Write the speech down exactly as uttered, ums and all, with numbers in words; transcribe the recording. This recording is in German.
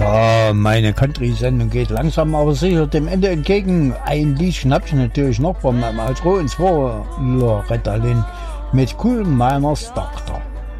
Ja, meine Country-Sendung geht langsam aber sicher dem Ende entgegen. Ein Liedchen hab ich natürlich noch von meinem Outro, und zwar Loretta Lynn mit Coal Miners Doctor.